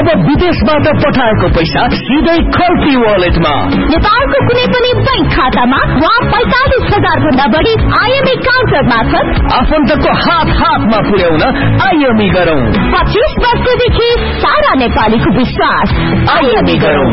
अब विदेशबाट पठाएको पैसा सिधै खर्की वालेटमा। नेपालको कुनै पनि बैंक खातामा वा 45,000 भन्दा बढी आईएमई काउन्टर मार्फत आफन्तको हातमा पुर्याउन आईएमई गरौं। 25 वर्षदेखि सारा नेपालीको विश्वास। आईएमई गरौं।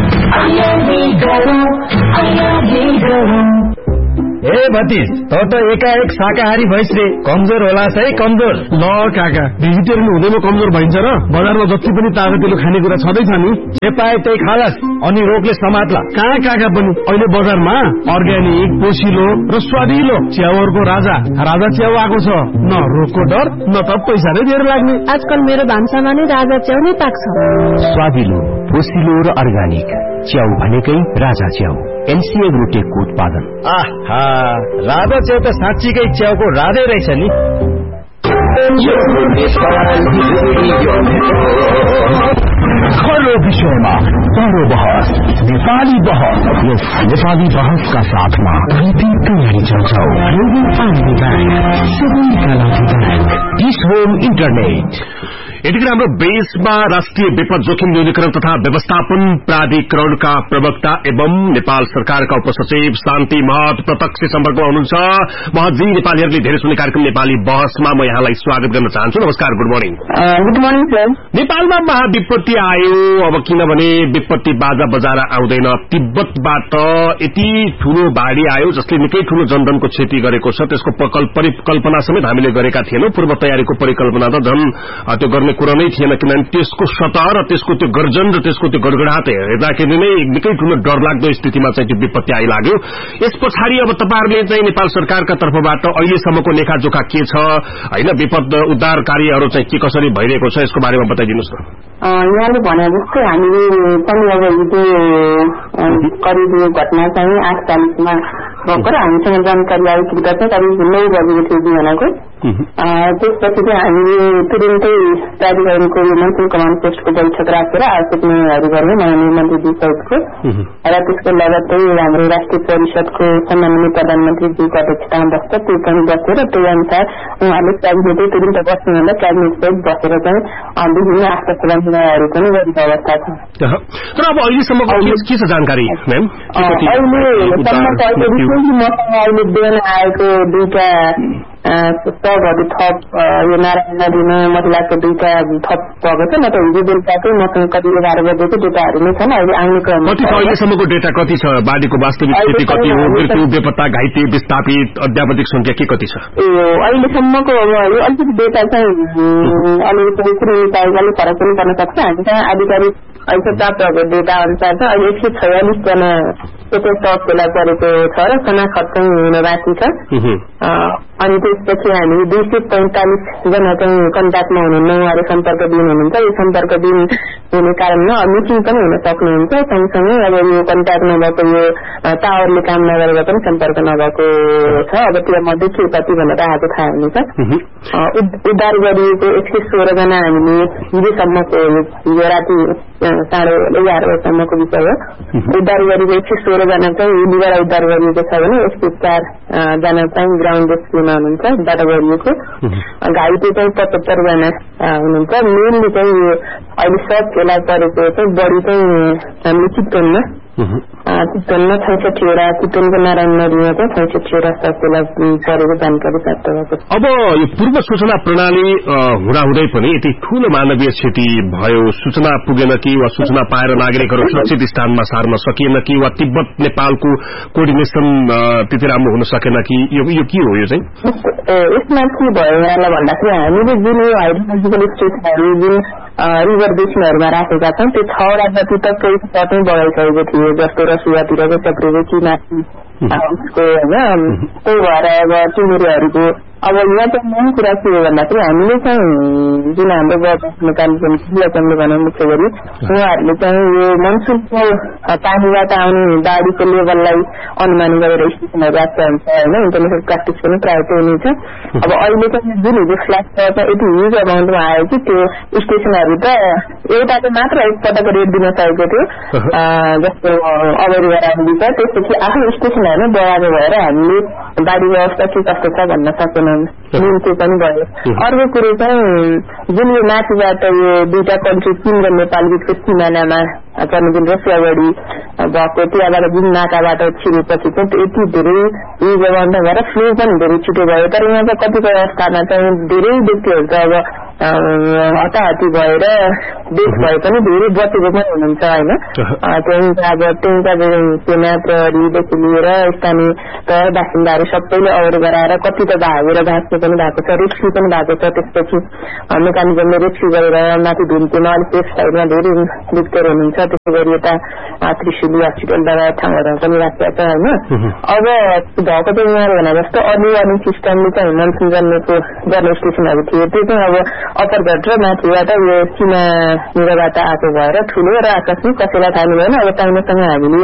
ए भतिज त एकाएक शाकाहारी भइस रे, कमजोर होला है कमजोर। ल काका, भेजिटेरियन हुँदैमा कमजोर भइन्छ र? बजारमा जति पनि तागतिलो खानेकुरा छँदैछ नि, जे पाए त्यही खालास अनि रोगले समात्ला। कहाँ काका पनि अहिले बजारमा अर्ग्यानिक, पोसिलो र स्वादिलो च्याउहरूको राजा च्याउ आएको छ। न रोगको डर न त पैसा नै धेरै लाग्ने। आजकल मेरो भान्सामा नै राजा च्याउ नै पाक्छ। स्वादिलो, पोसिलो र अर्ग्यानिक च्याउ भनेकै राजा च्याउ, एनसीए ग्रुटेकको उत्पादन। आहा, राजा च्याउ त साँच्चीकै च्याउको राजै रहेछ नि। खरो विषयमा तरो बहस, नेपाली बहस। यस नेपाली बहसका साथमा तयारी चल्छौ। Dish home internet. यतिखेर हाम्रो बेसमा राष्ट्रिय विपद जोखिम न्यूनीकरण तथा व्यवस्थापन प्राधिकरणका प्रवक्ता एवं नेपाल सरकारका उपसचिव शान्ति महत प्रत्यक्ष सम्पर्कमा हुनुहुन्छ। महतजी, नेपालीहरूले धेरै सुन्ने कार्यक्रम नेपाली बहसमा म यहाँलाई स्वागत गर्न चाहन्छु। नमस्कार, good morning. Good morning sir. नेपालमा महाविपत्ति आयो, अब किनभने विपत्ति बाजा बजाएर आउँदैन। तिब्बतबाट यति ठूलो बाढ़ी आयो जसले निकै ठूलो जनधनको क्षति गरेको छ। त्यसको परिकल्पना समेत हामीले गरेका थिएनौं। पूर्व तयारीको परिकल्पना त झन् त्यो गर्ने कुरा नै थिएन, किनभने त्यसको सतह र त्यसको त्यो गर्जन र त्यसको त्यो गडगडाट हेर्दाखेरि नै निकै ठूलो डरलाग्दो स्थितिमा चाहिँ त्यो विपत्ति आइलाग्यो। यस पछाडि अब तपाईहरुले चाहिँ नेपाल सरकारका तर्फबाट अहिलेसम्मको लेखाजोखा के छ, हैन, विपद उद्धार कार्यहरू चाहिँ के कसरी भइरहेको छ, यसको बारेमा बताइदिनुस् न। यहाँले भने जस्तै हामीले पनि अब हिजो करिब यो घटना चाहिँ 8:40 मा भएको र हामीसँग जानकारी आइपुग्दा चाहिँ करिब 9 बजेको थियो बिहानको। त्यसपछि चाहिँ हामीले तुरुन्तै प्राधिकरणको मन्त्री कमान्ड पोस्टको बैठक राखेर आवश्यक निर्णयहरू गर्ने नयाँ मन्त्रीजी सहितको र त्यसको लगत्तै हाम्रो राष्ट्रिय परिषदको सम्माननीय प्रधानमन्त्रीजीको अध्यक्षतामा बस्छ, त्यो पनि बसेर त्यही अनुसार उहाँले क्याबिनेटै तुरुन्त बस्नुभन्दा क्याबिनेट सहित बसेर चाहिँ विभिन्न आश्वासन निर्णयहरू पनि गरेको अवस्था छ। तर अब अहिलेसम्मको के छ जानकारी म्याम? अहिले बिहान आएको 2टा शवहरू थप यो नारायण नदीमा महिलाको 2टा थप भएको छ। न त हिजो बेलुकाकै मसँग कति 11 बजेको डेटाहरू नै छन्। अहिले आउने क्रममा कति छ अहिलेसम्मको डेटा कति छ? बाढीको वास्तविक स्थिति कति हो? मृत्यु, बेपत्ता, घाइते, विस्थापित, अध्यावधिक संख्या के कति छ? अहिलेसम्मको अलिकति डेटा चाहिँ अलिकति निकायले फरक पनि गर्न सक्छ। हामीसँग आधिकारिक अहिले प्राप्त भएको डेटा अनुसार चाहिँ अहिले 146 जना फेला परेको छ र शनाखत चाहिँ हुन बाँकी छ। अनि त्यसपछि हामी 245 जना चाहिँ कन्ट्याक्टमा हुनुहुन्न, उहाँहरू सम्पर्कविहीन हुनुहुन्छ। यो सम्पर्कविहीन हुने कारणमा मिसिङ पनि हुन सक्नुहुन्छ। सँगसँगै अब यो कन्ट्याक्ट नभएको, यो टावरले काम नगरेर पनि सम्पर्क नभएको छ। अब त्यो मध्ये के कति भनेर आएको थाहा हुनेछ। उद्धार गरिएको 116 जना हामीले हिजोसम्मको हिजो राति 11:30 बजेसम्मको विषय हो। उद्धार गरेको 116 जना चाहिँ हिलीबाट उद्धार गरिएको छ भने 104 जना चाहिँ ग्राउन्ड रेस्क्युमा हुनुहुन्छ, उद्धार गरिएको। घाइते चाहिँ 75 जना हुनुहुन्छ। मेनली चाहिँ यो अहिले सब फेला परेको चाहिँ बढी चाहिँ हामीले चितवनमा 66वटा, चितवनको नारायण नदीमा चाहिँ 66वटा सब फेला परेको जानकारी प्राप्त भएको छ। अब यो पूर्व सूचना प्रणाली हुँदाहुँदै पनि यति ठूलो मानवीय क्षति भयो, सूचना पुगेन कि वा सूचना पाएर नागरिकहरू सुरक्षित स्थानमा सार्न सकिएन कि वा तिब्बत नेपालको कोर्डिनेसन त्यति राम्रो हुन सकेन कि यो के हो? यो चाहिँ यसमा के भयो यहाँलाई भन्दाखेरि हामीले जुन यो हाइड्रोलोजिकल स्टेसनहरू जुन रिभर बेसिनहरूमा राखेका छौँ त्यो 6वटा जति त केही सबै बगाइसकेको थियो, जस्तो रसुवातिरको चक्रेको माथि होइन। त्यही भएर अब टिमुरेहरूको अब यहाँ चाहिँ मेन कुरा के हो भन्दाखेरि हामीले चाहिँ जुन हाम्रो कार्यक्रमले भनौँ मुख्य गरी उहाँहरूले चाहिँ यो मनसुनको पानीबाट आउने बाढीको लेभललाई अनुमान गरेर स्टेसनहरू राख्छ हुन्छ होइन। इन्टरनेसनल प्र्याक्टिस पनि प्रायः त्यही नै छ। अब अहिले चाहिँ जुन हिजो फ्ल्यास चाहिँ यति ह्युज अमाउन्टमा आयो कि त्यो स्टेसनहरू त एउटाको मात्र एकपटक रेट दिन सकेको थियो, जस्तो अगाडि गराउनु छ। त्यसपछि आफ्नो स्टेसनहरू बढाएको भएर हामीले बाढीको अवस्था के कस्तो छ भन्न सकेनौँ त्यो पनि भयो। अर्को कुरो चाहिँ जुन यो माथिबाट यो दुईटा कन्ट्री चीन र नेपाल बीचको सिमानामा पर्ने जुन रसियावाडी भएको त्यहाँबाट जुन नाकाबाट छिरेपछि चाहिँ यति धेरै युज बन्द भएर फ्लो पनि धेरै छिटो भयो। तर यहाँ चाहिँ कतिपय अवस्थामा चाहिँ धेरै व्यक्तिहरू चाहिँ अब हताहती भएर देश भए पनि धेरै बचेको पनि हुनुहुन्छ होइन। त्यही सेना प्रहरीदेखि लिएर स्थानीय तह बासिन्दाहरू सबैले अवरोध गराएर कति त भागेर भाँच्ने पनि भएको छ, रेस्क्यु पनि भएको छ। त्यसपछि मेकानिजमले रेस्क्यु गरेर माथि धुम्तीमा अलिक सेफ साइडमा धेरै व्यक्तिहरू हुनुहुन्छ। त्यसै गरी यता त्रिशुली हस्पिटल लगायत ठाउँहरूमा पनि राखिएको छ होइन। अब भएको चाहिँ यहाँ भने जस्तो अर्ली वार्निङ सिस्टमले चाहिँ मनसुन जन्मेको जर्नल स्टेसनहरू थियो त्यो चाहिँ अब अप्परघट र माथिबाट यो सीमानिरबाट आएको भएर ठुलो र आकस्मिक कसैलाई थाहा भएन। अब चाइनासँग हामीले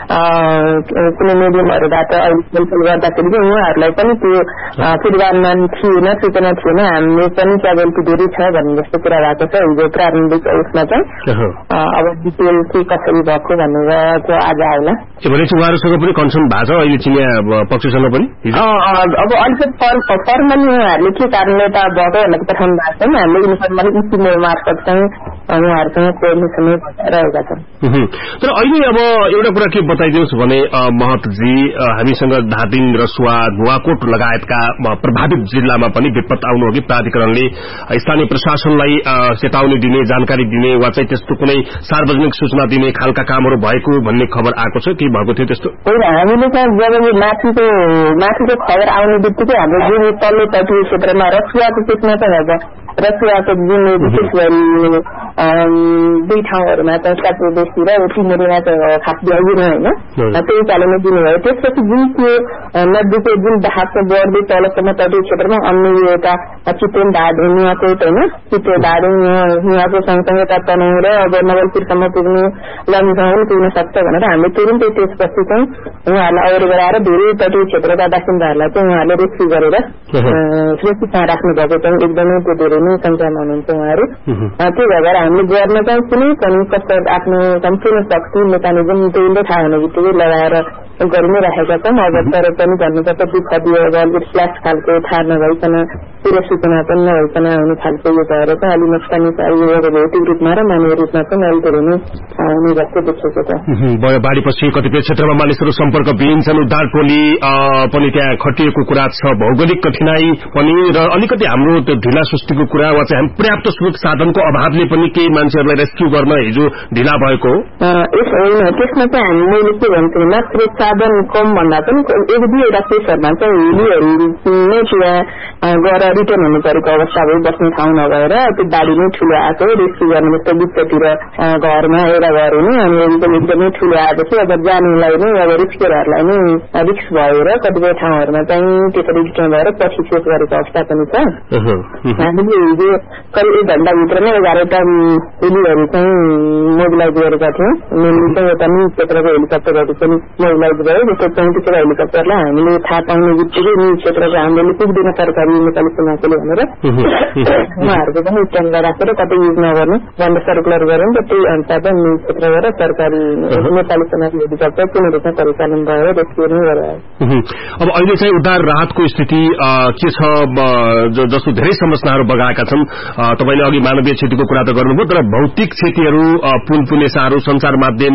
कुनै मिडियमहरूबाट अहिले गर्दाखेरि चाहिँ उहाँहरूलाई पनि त्यो पूर्वानुमान थिएन, सूचना थिएन। हामीले पनि क्याजुअलिटी धेरै छ भन्ने जस्तो कुरा भएको छ हिजो प्रारम्भिक उसमा चाहिँ। अब डिटेल चाहिँ कसरी भएको भनेर चाहिँ आज आउला। भनेपछि उहाँहरूसँग पनि कन्सर्न भएको छ अहिले चिनिया पक्षसँग पनि? अब अलिकति फर्मली उहाँहरूले के कारणले त भएको भनेर पठाउनु भएको छैन। हामीले इन्फर्मली इन्जिनियर मार्फत चाहिँ उहाँहरूसँग कोर्डिनेसन रहेका छन्। तर अहिले अब एउटा कुरा के बताइदिनुहोस् भने महतजी, हामीसँग धादिङ, रसुवा, नुवाकोट लगायतका प्रभावित जिल्लामा पनि विपद आउनु अघि प्राधिकरणले स्थानीय प्रशासनलाई चेतावनी दिने, जानकारी दिने वा चाहिँ त्यस्तो कुनै सार्वजनिक सूचना दिने खालका कामहरू भएको भन्ने खबर आएको छ कि भएको थियो त्यस्तो? होइन, हामीले चाहिँ जब यो माथिको खबर आउने बित्तिकै हाम्रो जुन तल्लो तटीय क्षेत्रमा रसुवाको केसमा चाहिँ अब रसुवाको जुन विशेष गरी दुई ठाउँहरूमा चाहिँ काठमाडौँदेखि र सिमरीमा चाहिँ खास दिनु होइन त्यही कारणले दिनुभयो। त्यसपछि जुन त्यो नदीको जुन बहावको बढ्दै तलसम्म तटीय क्षेत्रमा अन्य एउटा चितवन धादिङ नुवाकोट होइन, चितवन धादिङ नुवाको सँगसँगै यता तनहुँ र अब नवलपुरसम्म पुग्ने लम्बीसम्म पनि पुग्न सक्छ भनेर हामीले तुरुन्तै त्यसपछि चाहिँ उहाँहरूलाई अवरोध गराएर धेरै तटीय क्षेत्रका बासिन्दाहरूलाई चाहिँ उहाँहरूले रेस्क्यु गरेर सुरक्षितमा राख्नु भएको चाहिँ एकदमै त्यो धेरै नै संख्यामा हुनुहुन्छ उहाँहरू। त्यो भएर हामीले गर्न चाहिँ कुनै पनि कस्तो आफ्नो सम्पूर्ण शक्ति मेकानिजम त्यसले थाहा हुने बित्तिकै लगाएर गरि नै राखेका छौँ। अब तर पनि भन्नुपर्छ दुःख दियो अब अलिकति फ्ल्यास खालको थाहा नभइकन पुरो सूचना पनि नभइकन हुने खालको यो भएर चाहिँ अलि नोक्सानी भौतिक रूपमा र मानवीय रूपमा पनि अलि धेरै नै हुने जस्तो देखेको छ। बाढीपछि कतिपय क्षेत्रमा मानिसहरू सम्पर्कविहीन छन्, उद्धार टोली पनि त्यहाँ खटिएको कुरा छ, भौगोलिक कठिनाई पनि र अलिकति हाम्रो त्यो ढिला सुस्तीको कुरा वा चाहिँ पर्याप्त स्रोत साधनको अभावले पनि केही मान्छेहरूलाई रेस्क्यु गर्न हिजो ढिला भएको हो। होइन, त्यसमा चाहिँ मैले के भन्छु मात्र साधन कम भन्दा पनि एक दुईवटा केसहरूमा चाहिँ हिलीहरू नै त्यहाँ गएर रिटर्न हुनु परेको अवस्था भयो, बस्ने ठाउँ नभएर त्यो बाढी नै ठुलो आएको रेस्क्यु गर्ने जस्तो बिचतिर घरमा एउटा घर हुने अनि एकदमै ठुलो आएपछि अब जानुलाई नै अब रिस्केरहरूलाई नै रिस्क भएर कतिपय ठाउँहरूमा चाहिँ त्यसरी रिटर्न भएर पछि चेक गरेको अवस्था पनि छ। हामीले हिजो करिब 1 घण्टाभित्र नै 11वटा हेलीहरू चाहिँ मोबिलाइज गरेका थियौँ। मेनली चाहिँ एउटा न्युज क्षेत्रको हेलिकप्टरहरू पनि मोबिलाइज भयो। जस्तो 34 हेलिकप्टरलाई हामीले थाहा पाउने बित्तिकै न्युज क्षेत्रको हामीले पुग्दैन सरकारी नेपाली सेनाकोले भनेर उहाँहरूको पनि स्ट्यान्ड राखेर कतै युज नगर्ने बन्द सर्कुलर गऱ्यौँ। त्यही अनुसार न्युज क्षेत्रबाट सरकारी नेपाली सेनाको हेलिकप्टर पूर्ण रूपमा परिचालन भएर रेस्क्यु नै गरायो। अब अहिले चाहिँ उद्धार राहतको स्थिति के छ? जस्तो धेरै संरचनाहरू बगाएका छन्। तपाईँले अघि मानवीय क्षतिको कुरा त गर्नुभयो, तर भौतिक क्षतिहरू पुल पुलेसाहरू संचार माध्यम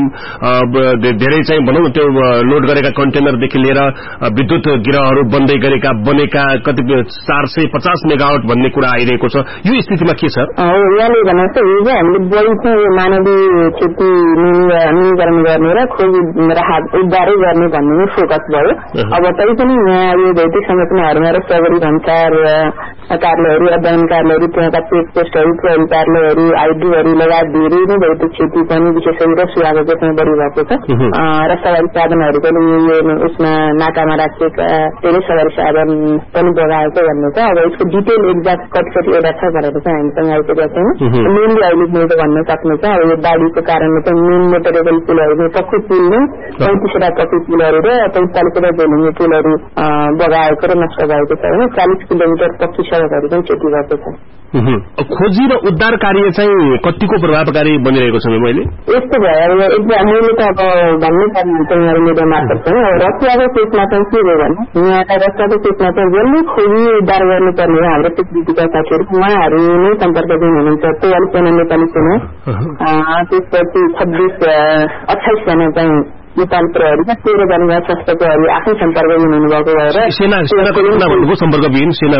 धेरै चाहिँ भनौँ त्यो लोड गरेका कन्टेनरदेखि लिएर विद्युत गिरहहरू बनेका कतिपय 450 मेगावाट भन्ने कुरा आइरहेको छ। यो स्थितिमा के छ? यहाँले भन्नुहोस् हिजो हामीले बढी चाहिँ मानवीय क्षति न्यूनीकरण गर्ने र खोजी राहत उद्धारै गर्ने भन्ने फोकस भयो। अब तै पनि यहाँ यो भौतिक संरचनाहरूमा र प्रहरी भन्सार कार्यालयहरू, अध्ययन कार्यालयहरू, त्यहाँका चेकपोस्टहरू, प्रहरी कार्यालयहरू, आइडीहरू लगायत धेरै नै भौतिक क्षति पनि विशेष गरी रसुवाको केसमा बढी भएको छ। र सवारी साधनहरू पनि उसमा नाकामा राखिएका धेरै सवारी साधन पनि बगाएको भन्ने छ। अब यसको डिटेल एक्ज्याक्ट कतिवटा छ भनेर चाहिँ हामीसँग आइपुगेका छैन। मेनली अहिले मैले भन्न सक्ने चाहिँ अब यो बाढीको कारणले चाहिँ मेन मोटरेबल पुलहरू पक्कै पुल नै 35वटा पक्कै पुलहरू र 45वटा झोलुङ्गे पुलहरू बगाएको र नष्ट भएको छ होइन। 40 किलोमिटर पक्की सडकहरू पनि क्षति भएको छ। खोजी र उद्धार कार्य चाहिँ कतिको प्रभावकारी बनिरहेको छ? मैले यस्तो भयो एकदम मैले त अब भन्नै पर्ने हुन्छ यहाँहरू मार्फत चाहिँ रसियाको केसमा चाहिँ के भयो भने यहाँका रसियाको केसमा चाहिँ जसले खोजी उद्धार गर्नुपर्ने हो हाम्रो टेक्निकका साथीहरू उहाँहरू नै सम्पर्क दिन हुनुहुन्छ 44 जना नेपाली सेना त्यसपछि 28 जना चाहिँ नेपाल प्रहरीका 13 जना सशस्त्र प्रहरी आफै सम्पर्क दिनु भएको भएर सेनाको सम्पर्कविहीन सेना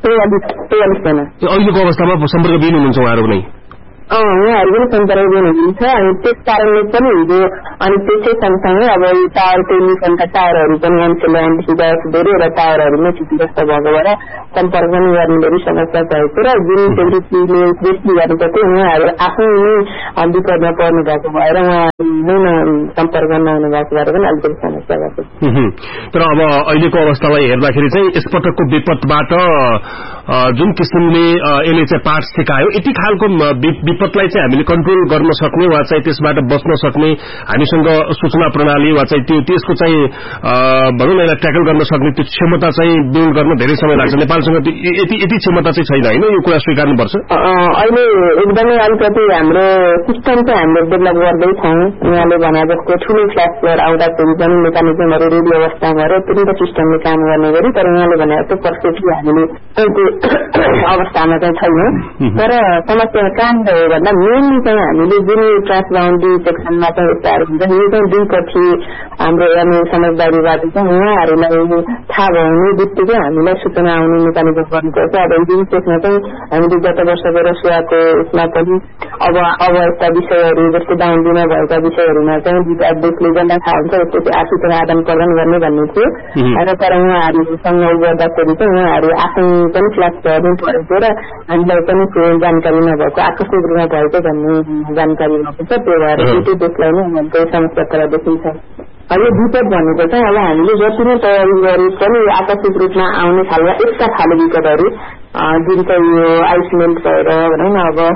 43 जना अहिलेको अवस्थामा सम्पर्कविहीन हुनुहुन्छ उहाँहरू नै उहाँहरू पनि सम्पर्क दिनुहुन्छ अनि त्यस कारणले पनि हिजो अनि त्यसै सँगसँगै अब यो टावर टेलिफोनका टावरहरू पनि मान्छेले धेरैवटा टावरहरूमा क्षतिग्रस्त भएको भएर सम्पर्क पनि गर्ने धेरै समस्या भएको र जुन सेक्युरिटीले दृष्टि गर्नुपर्थ्यो उहाँहरू आफै नै विपदमा पर्नु भएको भएर उहाँहरू नै सम्पर्क नहुनु भएको भएर पनि अलिकति समस्या भएको तर अब अहिलेको अवस्थालाई हेर्दाखेरि चाहिँ यसपटकको विपदबाट जुन किसिमले यसले चाहिँ पाठ सिकायो यति खालको विपदलाई चाहिँ हामीले कन्ट्रोल गर्न सक्ने वा चाहिँ त्यसबाट बच्न सक्ने हामीसँग सूचना प्रणाली वा चाहिँ त्यसको चाहिँ भनौँ न यसलाई ट्याकल गर्न सक्ने त्यो क्षमता चाहिँ बिल्ड गर्न धेरै समय लाग्छ नेपालसँग यति क्षमता चाहिँ छैन होइन यो कुरा स्वीकार्नुपर्छ अहिले एकदमै अलिकति हाम्रो सिस्टम चाहिँ हामीले डेभलप गर्दैछौँ उहाँले भने जस्तो ठुलो फ्ल्यासर आउँदाखेरि पनि मेकानिजमहरू रेडी अवस्थामा र तुरन्त सिस्टमले काम गर्ने गरी तर उहाँले भने जस्तो पर्फेक्टली हामीले अवस्थामा चाहिँ छैनौँ तर समस्या कहाँनिर हो भन्दा मेनली चाहिँ हामीले जुन ट्रान्सबाउन्ड्री सेक्सनमा चाहिँ यस्ताहरू हुन्छ यो चाहिँ दुईपट्टि हाम्रो हेर्ने समझदारीबाट चाहिँ उहाँहरूलाई थाहा भउने बित्तिकै हामीलाई सूचना आउने मेकानिजम गर्नुपर्छ अब जुन त्यसमा चाहिँ हामीले गत वर्षको रसियाको यसमा पनि अब यस्ता विषयहरू जस्तै बाउन्ड्रीमा भएका विषयहरूमा चाहिँ देशले जसलाई थाहा हुन्छ यस्तो चाहिँ आर्थिक आदान प्रदान गर्ने भन्ने थियो र तर उहाँहरूसँग गर्दाखेरि चाहिँ उहाँहरू आफै पनि क्लास गर्नु परेको र हामीलाई पनि जानकारी नभएको आकस्मिक रूपमा भएको भन्ने जानकारी भएको छ त्यो भएर त्यो देशलाई नै उहाँको समस्या तर देखिन्छ यो विपद भनेको चाहिँ अब हामीले जति नै तयारी गरे पनि आकस्मिक रूपमा आउने खालका यस्ता खाले विपदहरू जुन चाहिँ यो आइसमेन्ट भएर भनौँ न अब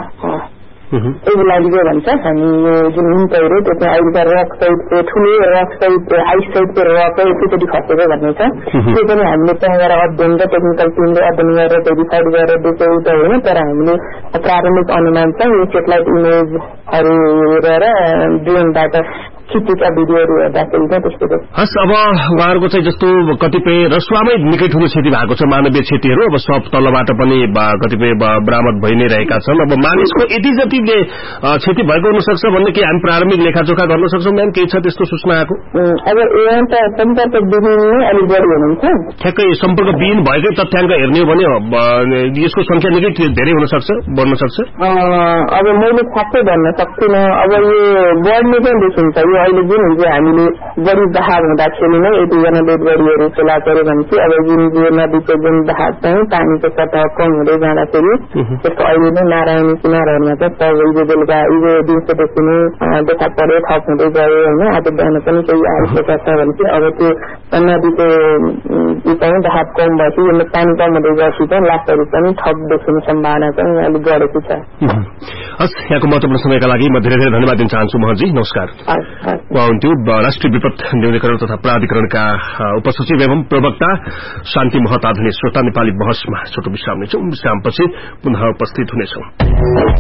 यसलाई के भन्छ हामी यो जुन हिम पहिरो त्यो चाहिँ अहिलेका रक सहितको ठुलो रक सहित आइस सहितको रक एकैचोटि खसेको भन्ने छ त्यो पनि हामीले त्यहाँ गएर अध्ययन र टेक्निकल टिमले अध्ययन गरेर भेरिफाइड गरेर दिएको त होइन तर हामीले प्रारम्भिक अनुमान चाहिँ यो सेटेलाइट इमेजहरू हेरेर ड्रोनबाट खिचेका भिडियोहरू हेर्दाखेरि चाहिँ त्यस्तो हस् अब उहाँहरूको चाहिँ जस्तो कतिपय रसुवामै निकै ठूलो क्षति भएको छ मानवीय क्षतिहरू अब सब तलबाट पनि कतिपय बरामद भइ नै रहेका छन् अब मानिसको यति जतिले क्षति भएको हुन सक्छ भन्ने के हामी प्रारम्भिक लेखाजोखा गर्न सक्छौँ म्याम केही छ त्यस्तो सूचना आएको अब यहाँ त सम्पर्क विहीन नै अलिक बढी हुनुहुन्छ ठ्याक्कै सम्पर्क विहीन भएकै तथ्याङ्क हेर्ने हो भने यसको संख्या निकै धेरै हुन सक्छ बढ्न सक्छ अब मैले ठ्याक्कै भन्न सक्दिनँ अब यो बढ्ने चाहिँ देखिन्छ यो अहिले जुन हुन्छ हामीले बढी दहार हुँदाखेरि नै यतिजना डेड बडीहरू फेला पऱ्यो भने चाहिँ अब जुन यो नदीको जुन दहार चाहिँ पानीको सतह कम हुँदै जाँदाखेरि त्यसको अहिले नै नारायणी किनारहरूमा चाहिँ सब हिजो बेलुका हिजो दिउँसोदेखि नै देखा पऱ्यो थप हुँदै गयो होइन आज बिहान पनि केही आइसकेका छ भने चाहिँ अब त्यो नदीको चाहिँ दहार कम भएपछि यो पानी कम हुँदै गएपछि चाहिँ लासहरू पनि थप देखिने सम्भावना चाहिँ अलिक बढेको छ हस् यहाँको महत्वपूर्ण समयका लागि म धेरै धेरै धन्यवाद दिन चाहन्छु मोहनजी नमस्कार उहाँ हुन्थ्यो राष्ट्रिय विपद न्यूनीकरण तथा प्राधिकरणका उपसचिव एवं प्रवक्ता शान्ति महता। श्रोता नेपाली बहसमा छोटो विश्राम लिन्छौं विश्रामपछि पुनः उपस्थित हुनेछौं।